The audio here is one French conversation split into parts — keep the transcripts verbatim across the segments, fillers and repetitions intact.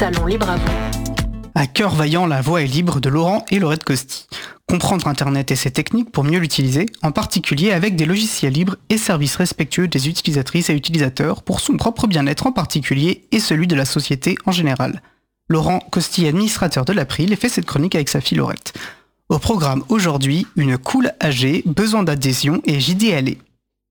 Talons libre à vous. À cœur vaillant, la voix est libre de Laurent et Laurette Costi. Comprendre Internet et ses techniques pour mieux l'utiliser, en particulier avec des logiciels libres et services respectueux des utilisatrices et utilisateurs pour son propre bien-être en particulier et celui de la société en général. Laurent Costi, administrateur de l'April, fait cette chronique avec sa fille Laurette. Au programme aujourd'hui, une cool A G, besoin d'adhésion et J D L E.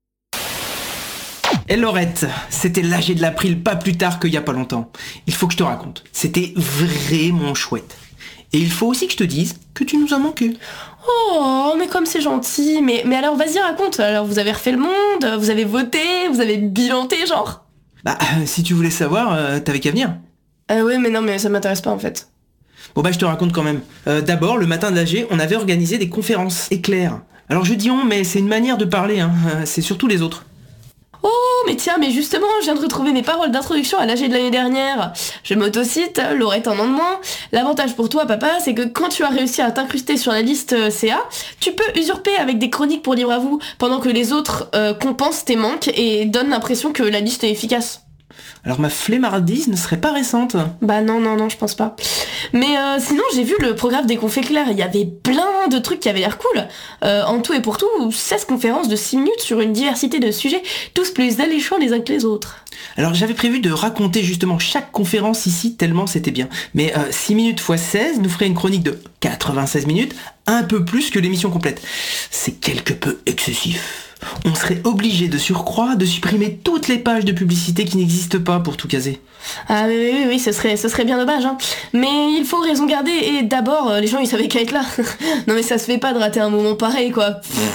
Et Laurette, c'était l'A G de l'April pas plus tard qu'il y a pas longtemps. Il faut que je te raconte. C'était vraiment chouette. Et il faut aussi que je te dise que tu nous as manqué. Oh, mais comme c'est gentil. Mais, mais alors, vas-y, raconte. Alors, vous avez refait le monde, vous avez voté, vous avez bilanté, genre. Bah, euh, si tu voulais savoir, euh, t'avais qu'à venir. Ah ouais, mais non, mais ça m'intéresse pas, en fait. Bon bah, je te raconte quand même. Euh, d'abord, le matin de l'A G, on avait organisé des conférences éclairs. Alors je dis on, mais c'est une manière de parler, hein. C'est surtout les autres. Oh, mais tiens, mais justement, je viens de retrouver mes paroles d'introduction à l'A G de l'année dernière. Je m'autocite, Laurette en an de moins. L'avantage pour toi, papa, c'est que quand tu as réussi à t'incruster sur la liste C A, tu peux usurper avec des chroniques pour libre à vous, pendant que les autres euh, compensent tes manques et donnent l'impression que la liste est efficace. Alors ma flemmardise ne serait pas récente. Bah non, non, non, je pense pas. Mais euh, sinon, j'ai vu le programme des confs éclairs, il y avait plein de trucs qui avaient l'air cool. Euh, en tout et pour tout, seize conférences de six minutes sur une diversité de sujets, tous plus alléchants les uns que les autres. Alors j'avais prévu de raconter justement chaque conférence ici, tellement c'était bien. Mais euh, six minutes fois seize nous ferait une chronique de quatre-vingt-seize minutes, un peu plus que l'émission complète. C'est quelque peu excessif. On serait obligé de surcroît de supprimer toutes les pages de publicité qui n'existent pas pour tout caser. Ah oui, oui, oui, ce serait, ce serait bien dommage, hein. Mais il faut raison garder, et d'abord, les gens ils savaient qu'à être là. Non mais ça se fait pas de rater un moment pareil, quoi.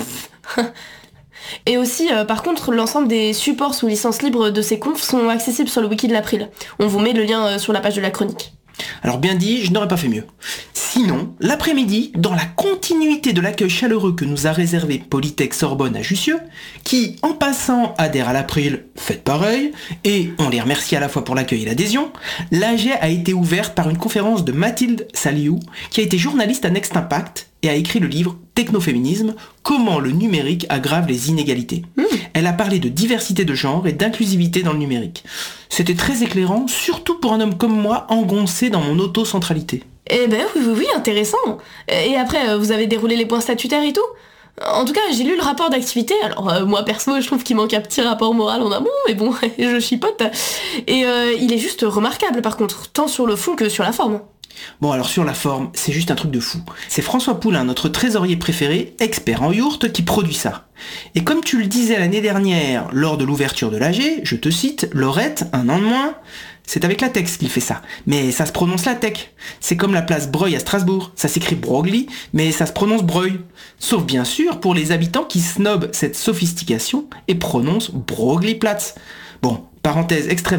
Et aussi, euh, par contre, l'ensemble des supports sous licence libre de ces confs sont accessibles sur le wiki de l'April. On vous met le lien euh, sur la page de la chronique. Alors bien dit, je n'aurais pas fait mieux. Sinon, l'après-midi, dans la continuité de l'accueil chaleureux que nous a réservé Polytech Sorbonne à Jussieu, qui, en passant, adhère à l'April, faites pareil, et on les remercie à la fois pour l'accueil et l'adhésion, l'A G a été ouverte par une conférence de Mathilde Saliou, qui a été journaliste à Next Impact et a écrit le livre Technoféminisme, comment le numérique aggrave les inégalités. Mmh. Elle a parlé de diversité de genre et d'inclusivité dans le numérique. C'était très éclairant, surtout pour un homme comme moi, engoncé dans mon auto-centralité. Eh ben oui, oui, oui, intéressant. Et après, vous avez déroulé les points statutaires et tout ? En tout cas, j'ai lu le rapport d'activité, alors euh, moi perso, je trouve qu'il manque un petit rapport moral en amont, mais bon, je chipote. Et euh, il est juste remarquable par contre, tant sur le fond que sur la forme. Bon alors sur la forme, c'est juste un truc de fou. C'est François Poulain, notre trésorier préféré, expert en yourte, qui produit ça. Et comme tu le disais l'année dernière, lors de l'ouverture de l'A G, je te cite, Laurette, un an de moins, c'est avec latex qu'il fait ça. Mais ça se prononce latex. C'est comme la place Breuil à Strasbourg. Ça s'écrit Broglie, mais ça se prononce Breuil. Sauf bien sûr pour les habitants qui snobent cette sophistication et prononcent Brogliplatz. Bon, parenthèse extrêmement